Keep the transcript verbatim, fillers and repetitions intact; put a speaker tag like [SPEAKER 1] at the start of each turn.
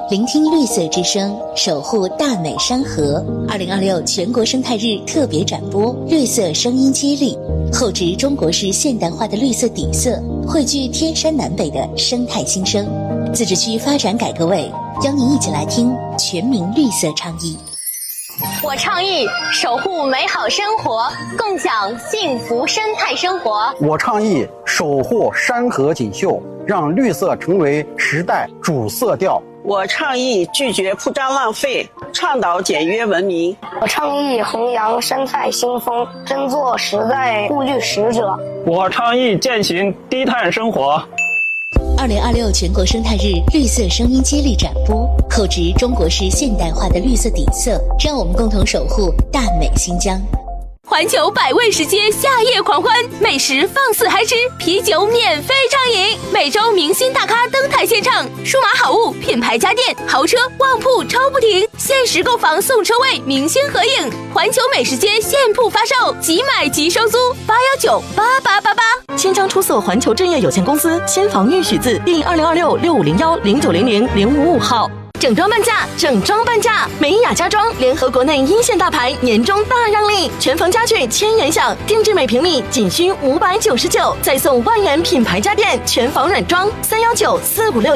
[SPEAKER 1] 聆听绿色之声，守护大美山河。二零二六全国生态日特别展播，绿色声音接力，厚植中国式现代化的绿色底色，汇聚天山南北的生态新生。自治区发展改革委邀您一起来听全民绿色倡议。
[SPEAKER 2] 我倡议守护美好生活，共享幸福生态生活。
[SPEAKER 3] 我倡议守护山河锦绣，让绿色成为时代主色调。
[SPEAKER 4] 我倡议拒绝铺张浪费，倡导简约文明。
[SPEAKER 5] 我倡议弘扬生态新风，争做时代护绿使者。
[SPEAKER 6] 我倡议践行低碳生活。
[SPEAKER 1] 二零二六全国生态日绿色声音接力展播，厚植中国式现代化的绿色底色，让我们共同守护大美新疆。
[SPEAKER 7] 环球百味食街夏夜狂欢，美食放肆嗨吃，啤酒免费畅饮，每周明星大咖登台献唱，数码好物、品牌家电、豪车、旺铺抽不停，限时购房送车位，明星合影。环球美食街现铺发售，即买即收租，八幺九八八八八。
[SPEAKER 8] 千张出色环球置业有限公司先房预许字第二零二六六五零幺零九零零零五五号。整装半价，整装半价！美雅家装联合国内一线大牌，年终大让利，全房家具千元享，定制每平米仅需五百九十九，再送万元品牌家电，全房软装三幺九四五六。